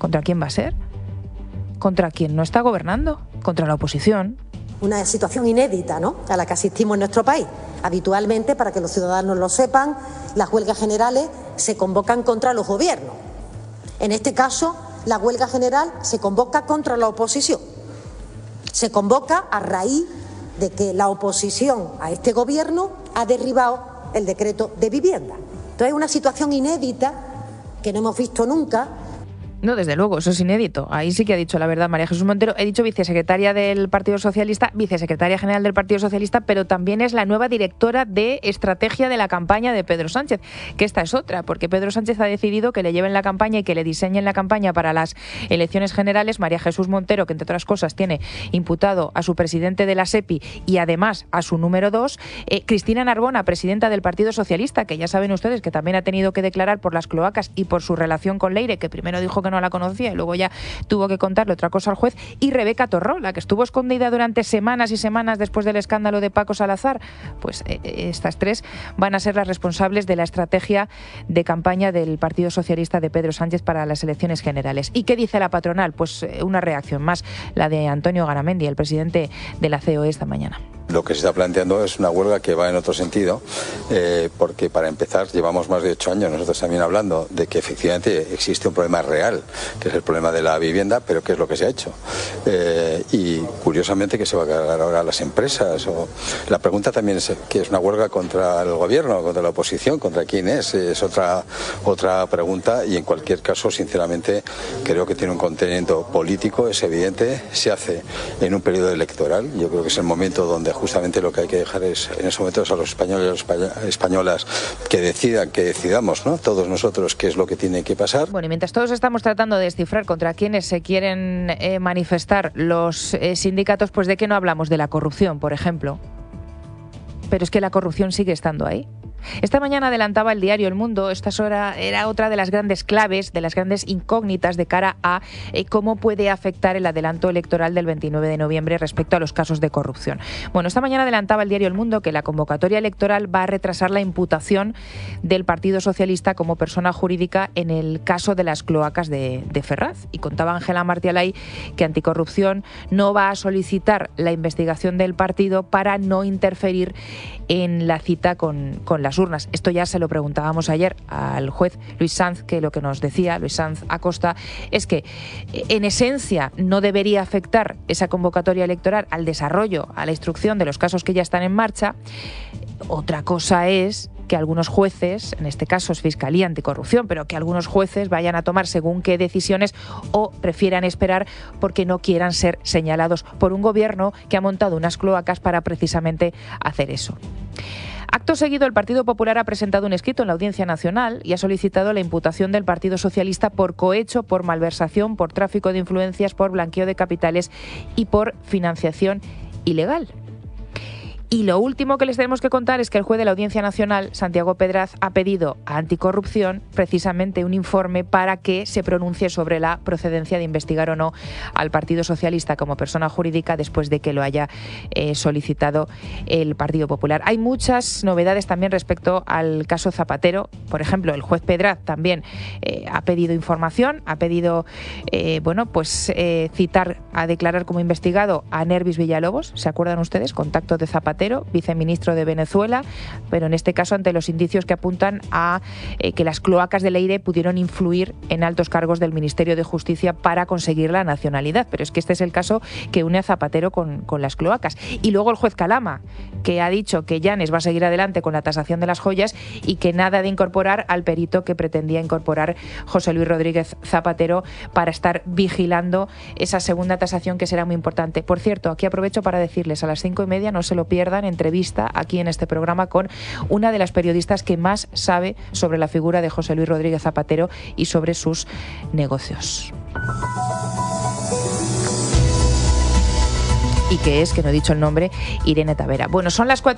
¿Contra quién va a ser? ¿Contra quién no está gobernando? ¿Contra la oposición? Una situación inédita, ¿no?, a la que asistimos en nuestro país. Habitualmente, para que los ciudadanos lo sepan, las huelgas generales se convocan contra los gobiernos. En este caso, la huelga general se convoca contra la oposición. Se convoca a raíz de que la oposición a este gobierno ha derribado el decreto de vivienda. Entonces, es una situación inédita que no hemos visto nunca. No, desde luego, eso es inédito. Ahí sí que ha dicho la verdad María Jesús Montero. He dicho vicesecretaria del Partido Socialista, vicesecretaria general del Partido Socialista, pero también es la nueva directora de estrategia de la campaña de Pedro Sánchez, que esta es otra, porque Pedro Sánchez ha decidido que le lleven la campaña y que le diseñen la campaña para las elecciones generales. María Jesús Montero, que entre otras cosas tiene imputado a su presidente de la SEPI y además a su número 2, Cristina Narbona, presidenta del Partido Socialista, que ya saben ustedes que también ha tenido que declarar por las cloacas y por su relación con Leire, que primero dijo que no la conocía y luego ya tuvo que contarle otra cosa al juez, y Rebeca Torrola, que estuvo escondida durante semanas y semanas después del escándalo de Paco Salazar. Pues estas tres van a ser las responsables de la estrategia de campaña del Partido Socialista de Pedro Sánchez para las elecciones generales. ¿Y qué dice la patronal? Pues una reacción más, la de Antonio Garamendi, el presidente de la COE, esta mañana. Lo que se está planteando es una huelga que va en otro sentido, porque para empezar llevamos más de 8 años nosotros también hablando de que efectivamente existe un problema real, que es el problema de la vivienda, pero ¿qué es lo que se ha hecho? Y curiosamente, ¿qué se va a cargar ahora a las empresas? La pregunta también es que es una huelga contra el gobierno, contra la oposición, contra quién es otra pregunta, y en cualquier caso, sinceramente, creo que tiene un contenido político, es evidente, se hace en un periodo electoral. Yo creo que es el momento donde justamente lo que hay que dejar es en esos momentos a los españoles y españolas que decidamos, ¿no?, todos nosotros qué es lo que tiene que pasar. Bueno, y mientras todos estamos tratando de descifrar contra quiénes se quieren manifestar los sindicatos, pues ¿de qué no hablamos? De la corrupción, por ejemplo. Pero es que la corrupción sigue estando ahí. Esta mañana adelantaba el diario El Mundo, esta era otra de las grandes claves, de las grandes incógnitas de cara a cómo puede afectar el adelanto electoral del 29 de noviembre respecto a los casos de corrupción. Bueno, esta mañana adelantaba el diario El Mundo que la convocatoria electoral va a retrasar la imputación del Partido Socialista como persona jurídica en el caso de las cloacas de Ferraz. Y contaba Ángela Martialay que Anticorrupción no va a solicitar la investigación del partido para no interferir en la cita con las urnas. Esto ya se lo preguntábamos ayer al juez Luis Sanz, que lo que nos decía Luis Sanz Acosta es que en esencia no debería afectar esa convocatoria electoral al desarrollo, a la instrucción de los casos que ya están en marcha. Otra cosa es que algunos jueces, en este caso es Fiscalía Anticorrupción, pero que algunos jueces vayan a tomar según qué decisiones o prefieran esperar porque no quieran ser señalados por un gobierno que ha montado unas cloacas para precisamente hacer eso. Acto seguido, el Partido Popular ha presentado un escrito en la Audiencia Nacional y ha solicitado la imputación del Partido Socialista por cohecho, por malversación, por tráfico de influencias, por blanqueo de capitales y por financiación ilegal. Y lo último que les tenemos que contar es que el juez de la Audiencia Nacional, Santiago Pedraz, ha pedido a Anticorrupción precisamente un informe para que se pronuncie sobre la procedencia de investigar o no al Partido Socialista como persona jurídica después de que lo haya solicitado el Partido Popular. Hay muchas novedades también respecto al caso Zapatero. Por ejemplo, el juez Pedraz también ha pedido información, ha pedido citar a declarar como investigado a Nervis Villalobos. ¿Se acuerdan ustedes? Contacto de Zapatero, viceministro de Venezuela, pero en este caso ante los indicios que apuntan a que las cloacas de Leire pudieron influir en altos cargos del Ministerio de Justicia para conseguir la nacionalidad. Pero es que este es el caso que une a Zapatero con las cloacas. Y luego el juez Calama, que ha dicho que Llanes va a seguir adelante con la tasación de las joyas y que nada de incorporar al perito que pretendía incorporar José Luis Rodríguez Zapatero para estar vigilando esa segunda tasación, que será muy importante. Por cierto, aquí aprovecho para decirles, a las 5:30 no se lo pierdan, entrevista aquí en este programa con una de las periodistas que más sabe sobre la figura de José Luis Rodríguez Zapatero y sobre sus negocios. y que es, que no he dicho el nombre, Irene Tavera. Bueno, son las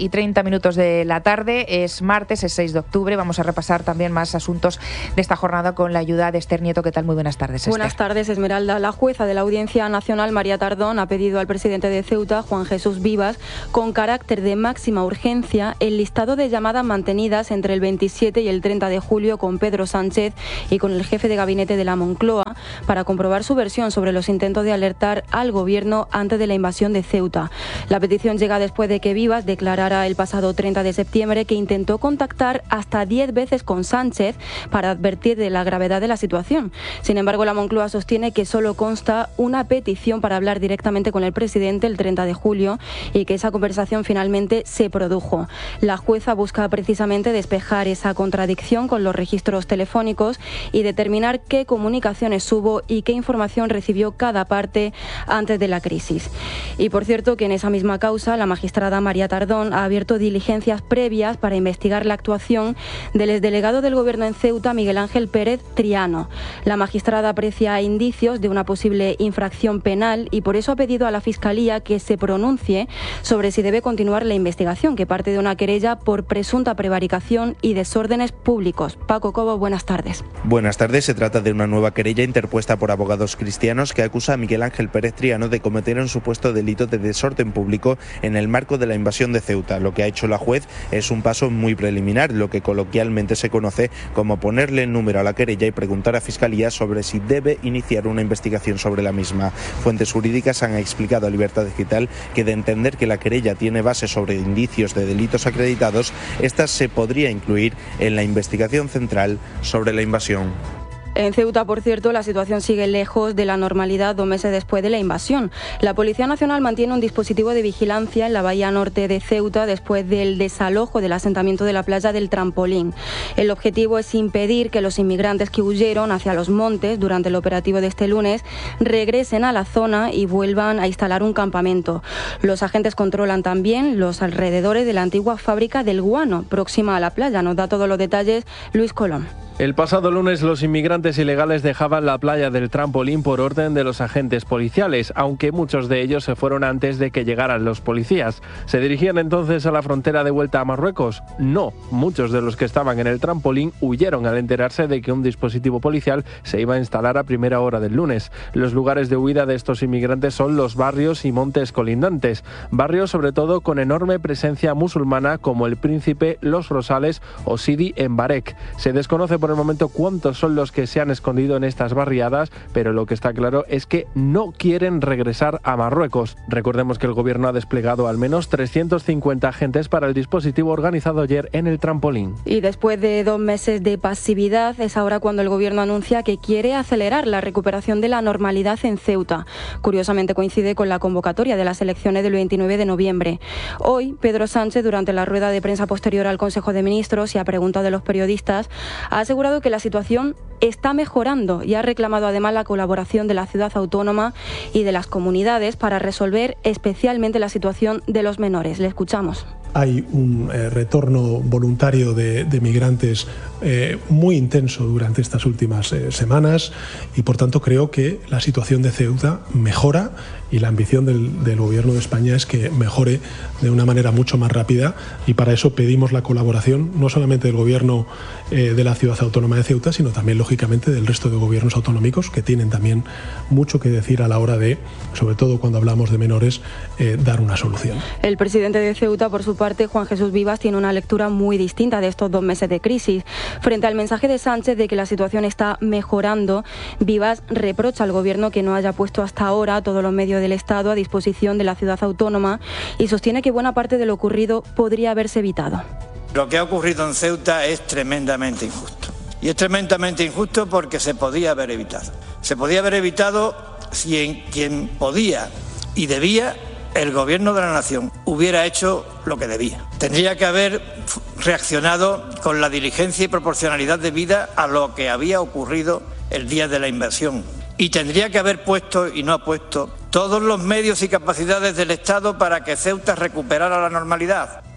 4:30 de la tarde, es martes, es 6 de octubre. Vamos a repasar también más asuntos de esta jornada con la ayuda de Esther Nieto. ¿Qué tal? Muy buenas tardes, Esther. Buenas tardes, Esmeralda. La jueza de la Audiencia Nacional, María Tardón, ha pedido al presidente de Ceuta, Juan Jesús Vivas, con carácter de máxima urgencia, el listado de llamadas mantenidas entre el 27 y el 30 de julio con Pedro Sánchez y con el jefe de gabinete de la Moncloa, para comprobar su versión sobre los intentos de alertar al gobierno antes de la invasión de Ceuta. La petición llega después de que Vivas declarara el pasado 30 de septiembre que intentó contactar hasta 10 veces con Sánchez para advertir de la gravedad de la situación. Sin embargo, la Moncloa sostiene que solo consta una petición para hablar directamente con el presidente el 30 de julio y que esa conversación finalmente se produjo. La jueza busca precisamente despejar esa contradicción con los registros telefónicos y determinar qué comunicaciones hubo y qué información recibió cada parte antes de la crisis. Y por cierto que en esa misma causa la magistrada María Tardón ha abierto diligencias previas para investigar la actuación del exdelegado del Gobierno en Ceuta, Miguel Ángel Pérez Triano. La magistrada aprecia indicios de una posible infracción penal y por eso ha pedido a la Fiscalía que se pronuncie sobre si debe continuar la investigación, que parte de una querella por presunta prevaricación y desórdenes públicos. Paco Cobo, buenas tardes. Buenas tardes. Se trata de una nueva querella interpuesta por abogados cristianos que acusa a Miguel Ángel Pérez Triano de cometer un supuesto delito de desorden público en el marco de la invasión de Ceuta. Lo que ha hecho la juez es un paso muy preliminar, lo que coloquialmente se conoce como ponerle número a la querella y preguntar a Fiscalía sobre si debe iniciar una investigación sobre la misma. Fuentes jurídicas han explicado a Libertad Digital que, de entender que la querella tiene base sobre indicios de delitos acreditados, esta se podría incluir en la investigación central sobre la invasión. En Ceuta, por cierto, la situación sigue lejos de la normalidad 2 meses después de la invasión. La Policía Nacional mantiene un dispositivo de vigilancia en la bahía norte de Ceuta después del desalojo del asentamiento de la playa del Trampolín. El objetivo es impedir que los inmigrantes que huyeron hacia los montes durante el operativo de este lunes regresen a la zona y vuelvan a instalar un campamento. Los agentes controlan también los alrededores de la antigua fábrica del guano, próxima a la playa. Nos da todos los detalles Luis Colón. El pasado lunes los inmigrantes ilegales dejaban la playa del Trampolín por orden de los agentes policiales, aunque muchos de ellos se fueron antes de que llegaran los policías. ¿Se dirigían entonces a la frontera de vuelta a Marruecos? No, muchos de los que estaban en el Trampolín huyeron al enterarse de que un dispositivo policial se iba a instalar a primera hora del lunes. Los lugares de huida de estos inmigrantes son los barrios y montes colindantes, barrios sobre todo con enorme presencia musulmana como El Príncipe, Los Rosales o Sidi en Barek. Se desconoce por el momento cuántos son los que se han escondido en estas barriadas, pero lo que está claro es que no quieren regresar a Marruecos. Recordemos que el gobierno ha desplegado al menos 350 agentes para el dispositivo organizado ayer en el Trampolín. Y después de 2 meses de pasividad, es ahora cuando el gobierno anuncia que quiere acelerar la recuperación de la normalidad en Ceuta. Curiosamente coincide con la convocatoria de las elecciones del 29 de noviembre. Hoy, Pedro Sánchez, durante la rueda de prensa posterior al Consejo de Ministros y a pregunta de los periodistas, ha asegurado que la situación está mejorando y ha reclamado además la colaboración de la ciudad autónoma y de las comunidades para resolver especialmente la situación de los menores. Le escuchamos. Hay un retorno voluntario de migrantes muy intenso durante estas últimas semanas y por tanto creo que la situación de Ceuta mejora y la ambición del Gobierno de España es que mejore de una manera mucho más rápida y para eso pedimos la colaboración no solamente del Gobierno de la Ciudad Autónoma de Ceuta, sino también lógicamente del resto de gobiernos autonómicos que tienen también mucho que decir a la hora de, sobre todo cuando hablamos de menores, dar una solución. El presidente de Ceuta, por su parte, Juan Jesús Vivas, tiene una lectura muy distinta de estos 2 meses de crisis. Frente al mensaje de Sánchez de que la situación está mejorando, Vivas reprocha al gobierno que no haya puesto hasta ahora todos los medios del Estado a disposición de la ciudad autónoma y sostiene que buena parte de lo ocurrido podría haberse evitado. Lo que ha ocurrido en Ceuta es tremendamente injusto. Y es tremendamente injusto porque se podía haber evitado. Se podía haber evitado si quien podía y debía, el gobierno de la nación, hubiera hecho lo que debía. Tendría que haber reaccionado con la diligencia y proporcionalidad debida a lo que había ocurrido el día de la invasión. Y tendría que haber puesto, y no ha puesto, todos los medios y capacidades del Estado para que Ceuta recuperara la normalidad.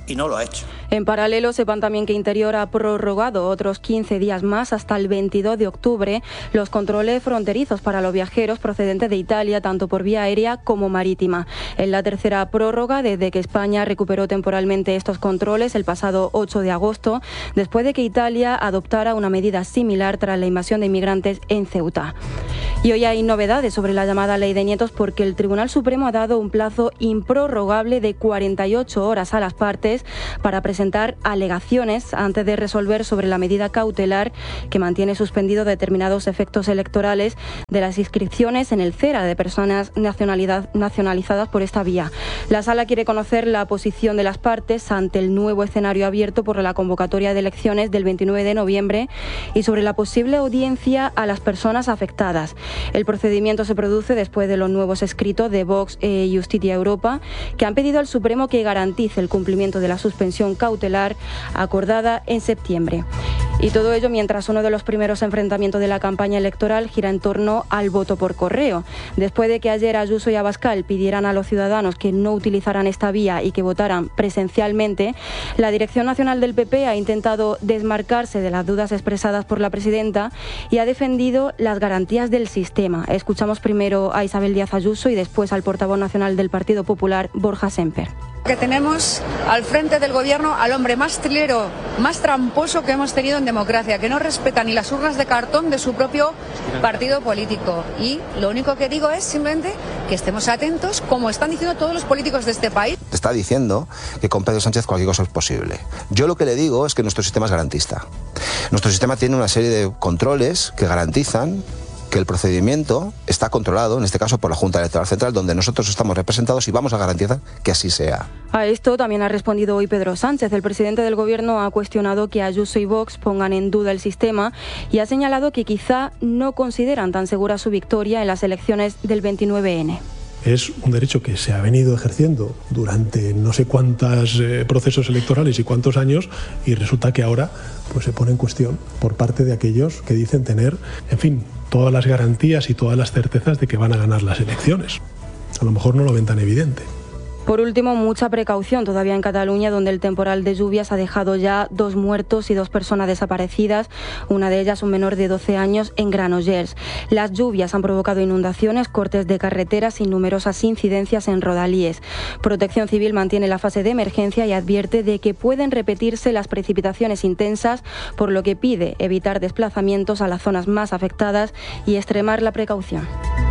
y no lo ha hecho. En paralelo, sepan también que Interior ha prorrogado otros 15 días más hasta el 22 de octubre los controles fronterizos para los viajeros procedentes de Italia, tanto por vía aérea como marítima. Es la tercera prórroga desde que España recuperó temporalmente estos controles el pasado 8 de agosto, después de que Italia adoptara una medida similar tras la invasión de inmigrantes en Ceuta. Y hoy hay novedades sobre la llamada Ley de Nietos, porque el Tribunal Supremo ha dado un plazo improrrogable de 48 horas a las partes para presentar alegaciones antes de resolver sobre la medida cautelar que mantiene suspendido determinados efectos electorales de las inscripciones en el CERA de personas nacionalizadas por esta vía. La Sala quiere conocer la posición de las partes ante el nuevo escenario abierto por la convocatoria de elecciones del 29 de noviembre y sobre la posible audiencia a las personas afectadas. El procedimiento se produce después de los nuevos escritos de Vox e Justicia Europa, que han pedido al Supremo que garantice el cumplimiento de la suspensión cautelar acordada en septiembre. Y todo ello mientras uno de los primeros enfrentamientos de la campaña electoral gira en torno al voto por correo. Después de que ayer Ayuso y Abascal pidieran a los ciudadanos que no utilizaran esta vía y que votaran presencialmente, la Dirección Nacional del PP ha intentado desmarcarse de las dudas expresadas por la presidenta y ha defendido las garantías del sistema. Escuchamos primero a Isabel Díaz Ayuso y después al portavoz nacional del Partido Popular, Borja Semper. Que tenemos al frente del gobierno al hombre más trilero, más tramposo que hemos tenido en democracia, que no respeta ni las urnas de cartón de su propio partido político. Y lo único que digo es simplemente que estemos atentos, como están diciendo todos los políticos de este país. Está diciendo que con Pedro Sánchez cualquier cosa es posible. Yo lo que le digo es que nuestro sistema es garantista. Nuestro sistema tiene una serie de controles que garantizan que el procedimiento está controlado, en este caso por la Junta Electoral Central, donde nosotros estamos representados, y vamos a garantizar que así sea. A esto también ha respondido hoy Pedro Sánchez. El presidente del Gobierno ha cuestionado que Ayuso y Vox pongan en duda el sistema y ha señalado que quizá no consideran tan segura su victoria en las elecciones del 29N. Es un derecho que se ha venido ejerciendo durante no sé cuántos procesos electorales y cuántos años, y resulta que ahora pues se pone en cuestión por parte de aquellos que dicen tener, en fin, todas las garantías y todas las certezas de que van a ganar las elecciones. A lo mejor no lo ven tan evidente. Por último, mucha precaución todavía en Cataluña, donde el temporal de lluvias ha dejado ya 2 muertos y 2 personas desaparecidas, una de ellas un menor de 12 años en Granollers. Las lluvias han provocado inundaciones, cortes de carreteras y numerosas incidencias en rodalíes. Protección Civil mantiene la fase de emergencia y advierte de que pueden repetirse las precipitaciones intensas, por lo que pide evitar desplazamientos a las zonas más afectadas y extremar la precaución.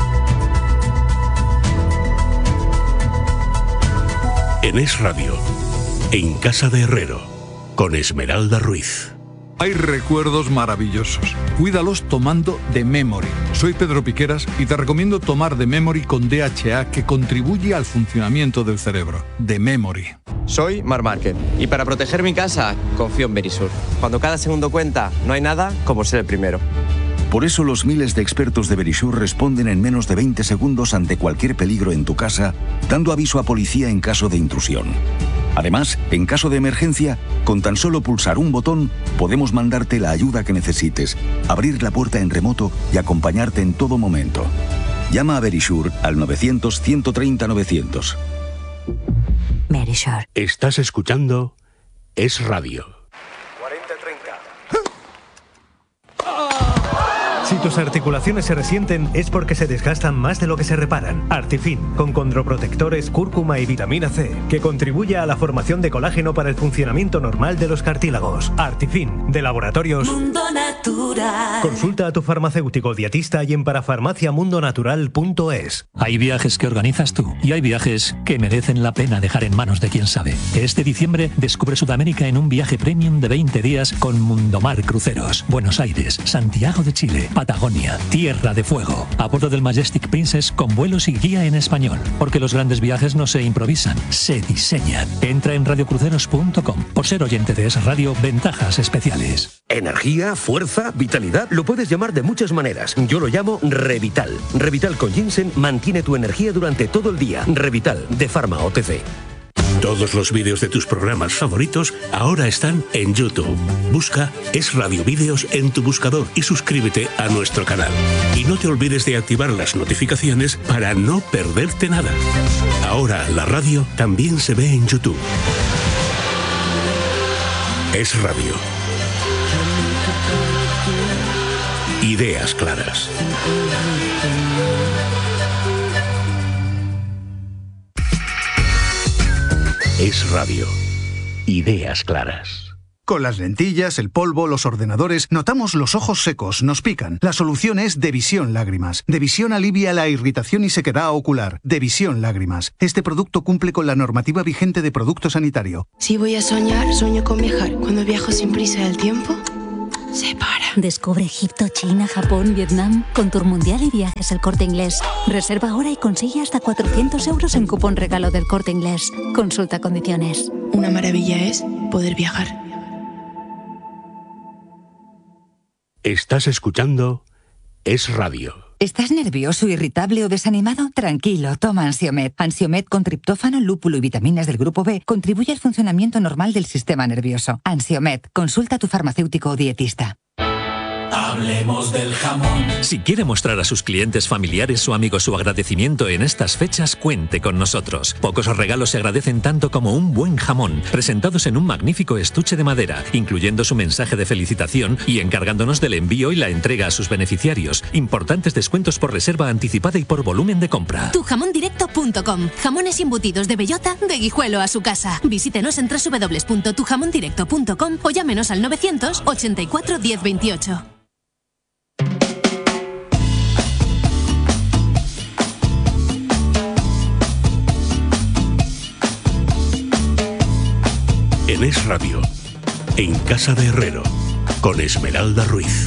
En Es Radio, en Casa de Herrero, con Esmeralda Ruiz. Hay recuerdos maravillosos. Cuídalos tomando The Memory. Soy Pedro Piqueras y te recomiendo tomar The Memory con DHA, que contribuye al funcionamiento del cerebro. The Memory. Soy Mar Márquez y para proteger mi casa confío en Verisur. Cuando cada segundo cuenta, no hay nada como ser el primero. Por eso los miles de expertos de Verisur responden en menos de 20 segundos ante cualquier peligro en tu casa, dando aviso a policía en caso de intrusión. Además, en caso de emergencia, con tan solo pulsar un botón, podemos mandarte la ayuda que necesites, abrir la puerta en remoto y acompañarte en todo momento. Llama a Verisur al 900-130-900. Verisur. Estás escuchando Es Radio. Si tus articulaciones se resienten es porque se desgastan más de lo que se reparan. Artifin, con condroprotectores, cúrcuma y vitamina C, que contribuye a la formación de colágeno para el funcionamiento normal de los cartílagos. Artifin, de Laboratorios Mundo Natural. Consulta a tu farmacéutico dietista y en parafarmaciamundonatural.es. Hay viajes que organizas tú y hay viajes que merecen la pena dejar en manos de quien sabe. Este diciembre descubre Sudamérica en un viaje premium de 20 días con Mundomar Cruceros. Buenos Aires, Santiago de Chile, Patagonia, Tierra de Fuego, a bordo del Majestic Princess con vuelos y guía en español. Porque los grandes viajes no se improvisan, se diseñan. Entra en radiocruceros.com. Por ser oyente de Es Radio, ventajas especiales. Energía, fuerza, vitalidad, lo puedes llamar de muchas maneras. Yo lo llamo Revital. Revital con ginseng mantiene tu energía durante todo el día. Revital, de Pharma OTC. Todos los vídeos de tus programas favoritos ahora están en YouTube. Busca Es Radio Vídeos en tu buscador y suscríbete a nuestro canal. Y no te olvides de activar las notificaciones para no perderte nada. Ahora la radio también se ve en YouTube. Es Radio. Ideas claras. Es Radio. Ideas claras. Con las lentillas, el polvo, los ordenadores, notamos los ojos secos, nos pican. La solución es Devisión Lágrimas. Devisión alivia la irritación y sequedad ocular. Devisión Lágrimas. Este producto cumple con la normativa vigente de producto sanitario. Si voy a soñar, sueño con viajar. Cuando viajo sin prisa el tiempo se para. Descubre Egipto, China, Japón, Vietnam con Tour Mundial y Viajes El Corte Inglés. Reserva ahora y consigue hasta 400 euros en cupón regalo del Corte Inglés. Consulta condiciones. Una maravilla es poder viajar. Estás escuchando Es Radio. ¿Estás nervioso, irritable o desanimado? Tranquilo, toma Ansiomed. Ansiomed con triptófano, lúpulo y vitaminas del grupo B contribuye al funcionamiento normal del sistema nervioso. Ansiomed, consulta a tu farmacéutico o dietista. Hablemos del jamón. Si quiere mostrar a sus clientes familiares o amigos su agradecimiento en estas fechas, cuente con nosotros. Pocos regalos se agradecen tanto como un buen jamón, presentados en un magnífico estuche de madera, incluyendo su mensaje de felicitación y encargándonos del envío y la entrega a sus beneficiarios. Importantes descuentos por reserva anticipada y por volumen de compra. Tujamondirecto.com. Jamones embutidos de bellota, de Guijuelo a su casa. Visítenos en www.tujamondirecto.com o llámenos al 984 1028. En Es Radio, en Casa de Herrero, con Esmeralda Ruiz.